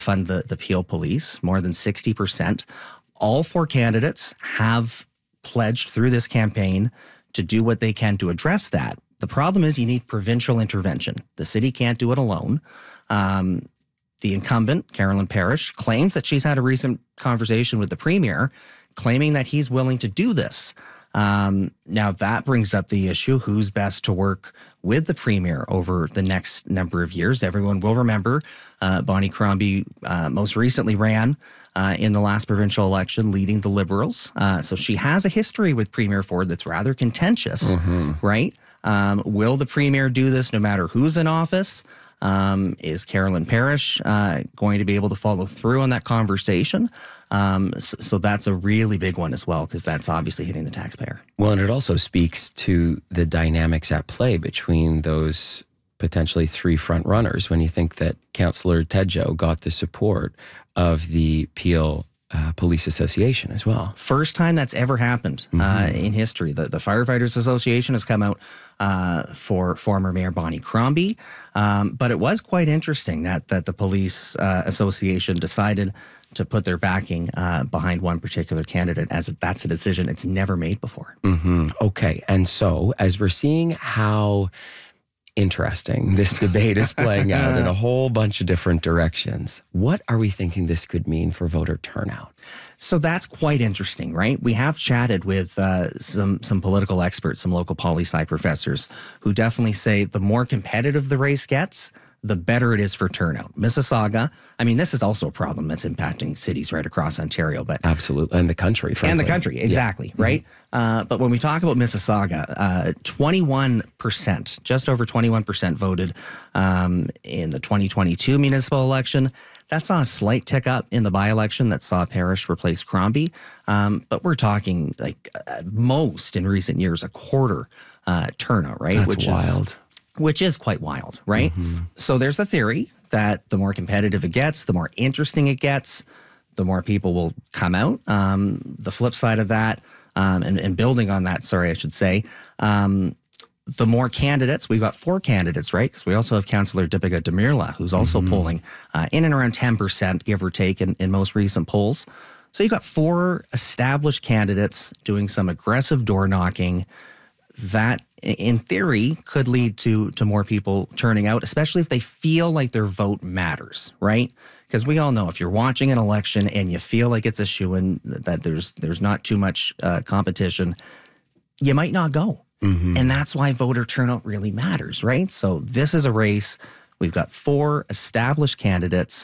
fund the Peel Police, more than 60%. All four candidates have pledged through this campaign to do what they can to address that. The problem is you need provincial intervention. The city can't do it alone. The incumbent, Carolyn Parrish, claims that she's had a recent conversation with the premier, claiming that he's willing to do this. Now that brings up the issue, who's best to work with the premier over the next number of years. Everyone will remember Bonnie Crombie most recently ran in the last provincial election leading the Liberals. So she has a history with Premier Ford that's rather contentious, right? Will the premier do this no matter who's in office? Is Carolyn Parrish going to be able to follow through on that conversation? So that's a really big one as well, because that's obviously hitting the taxpayer. Well, and it also speaks to the dynamics at play between those potentially three front runners when you think that Councillor Tedjo got the support of the Peel Police Association as well. First time that's ever happened in history. The Firefighters Association has come out for former Mayor Bonnie Crombie, but it was quite interesting that the Police Association decided to put their backing behind one particular candidate, as that's a decision it's never made before. Okay, and so as we're seeing how interesting this debate is playing out in a whole bunch of different directions, what are we thinking this could mean for voter turnout? So that's quite interesting, right? We have chatted with some political experts, some local poli-sci professors, who definitely say the more competitive the race gets, the better it is for turnout. Mississauga, I mean, this is also a problem that's impacting cities right across Ontario. But absolutely, and the country, frankly. And the country, exactly, right? But when we talk about Mississauga, 21%, just over 21% voted in the 2022 municipal election. That saw a slight tick up in the by-election that saw Parrish replace Crombie. But we're talking like most in recent years, a quarter turnout, right? That's wild. Which is quite wild, right? So there's a theory that the more competitive it gets, the more interesting it gets, the more people will come out. The flip side of that, and building on that, I should say, the more candidates, we've got 4 candidates, right? Because we also have Councillor Deepica Demirla, who's also polling in and around 10%, give or take, in most recent polls. So you've got 4 established candidates doing some aggressive door knocking that, in theory, could lead to more people turning out, especially if they feel like their vote matters, right? Because we all know if you're watching an election and you feel like it's a shoo-in, that there's not too much competition, you might not go. And that's why voter turnout really matters, right? So this is a race. We've got 4 established candidates,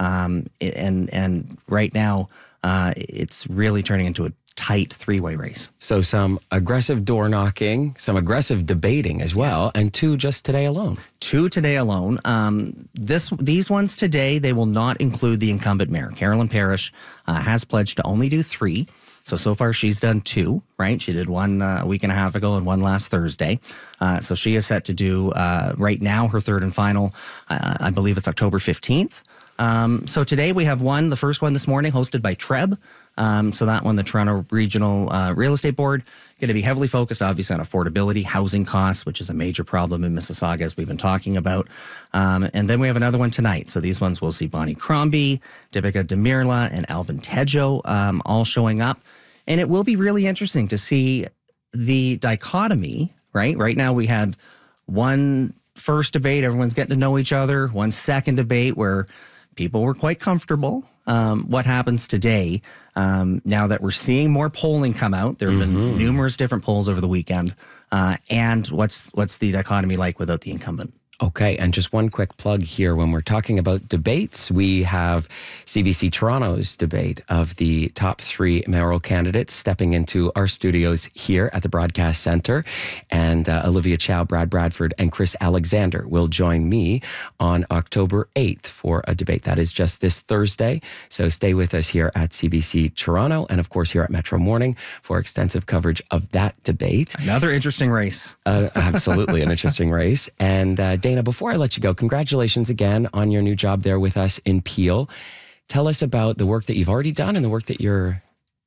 and right now it's really turning into a tight 3-way race. So some aggressive door knocking, some aggressive debating as well, and 2 just today alone. 2 today alone. These ones today, they will not include the incumbent mayor. Carolyn Parrish has pledged to only do 3. So far she's done 2, right? She did one a week and a half ago and one last Thursday. So she is set to do right now her 3rd and final, I believe it's October 15th. So today we have the first one this morning, hosted by TREB. So that one, the Toronto Regional Real Estate Board, going to be heavily focused, obviously, on affordability, housing costs, which is a major problem in Mississauga, as we've been talking about. And then we have another one tonight. So these ones will see Bonnie Crombie, Deepica Demirla, and Alvin Tedjo all showing up. And it will be really interesting to see the dichotomy, right? Right now we had one first debate, everyone's getting to know each other, one second debate where people were quite comfortable. What happens today, now that we're seeing more polling come out? There have been numerous different polls over the weekend. And what's the dichotomy like without the incumbent? Okay, and just one quick plug here. When we're talking about debates, we have CBC Toronto's debate of the top 3 mayoral candidates stepping into our studios here at the Broadcast Centre. And Olivia Chow, Brad Bradford, and Chris Alexander will join me on October 8th for a debate. That is just this Thursday. So stay with us here at CBC Toronto and, of course, here at Metro Morning for extensive coverage of that debate. Another interesting race. Absolutely an interesting race. And Dana, before I let you go, congratulations again on your new job there with us in Peel. Tell us about the work that you've already done and the work that you're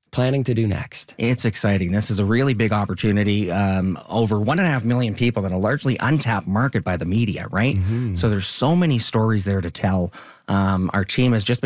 planning to do next? It's exciting. This is a really big opportunity. Over 1.5 million people in a largely untapped market by the media, right? So there's so many stories there to tell. Our team has just